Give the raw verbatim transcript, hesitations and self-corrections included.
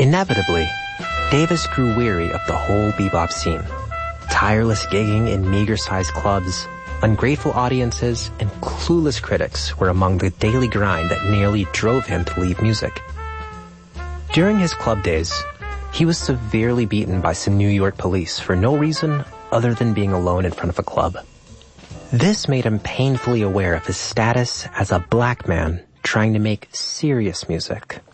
Inevitably, Davis grew weary of the whole bebop scene. Tireless gigging in meager-sized clubs, ungrateful audiences, and clueless critics were among the daily grind that nearly drove him to leave music. During his club days, he was severely beaten by some New York police for no reason other than being alone in front of a club. This made him painfully aware of his status as a black man trying to make serious music.